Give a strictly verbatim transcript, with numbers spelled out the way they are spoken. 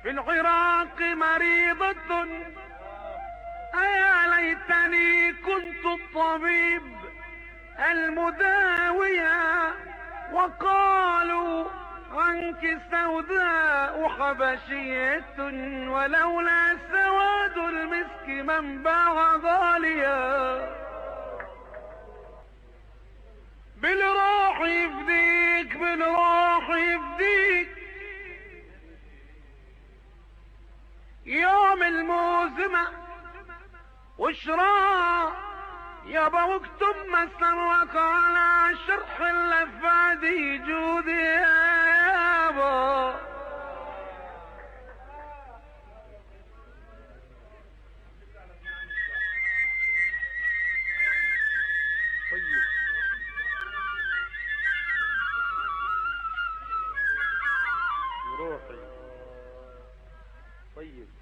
بالعراق مريضة، أيا ليتني كنت الطبيب المداوية، وقالوا عنك سوداء حبشية، ولولا سواد المسك من باع غاليا. بالروح يفديك بالروح يفديك يوم الموزمة وشراء يابا، واكتب مسرك على شرح اللفادي جودي يابا. طيب روحي طيب.